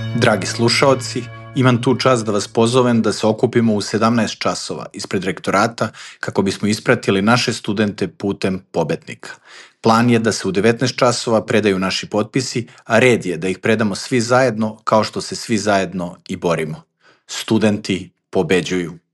Dragi slušaoci, imam tu čast da vas pozovem da se okupimo u 17 časova ispred rektorata kako bismo ispratili naše studente putem pobednika. Plan je da se u 19 časova predaju naši potpisi, a red je da ih predamo svi zajedno kao što se svi zajedno i borimo. Studenti pobeđuju.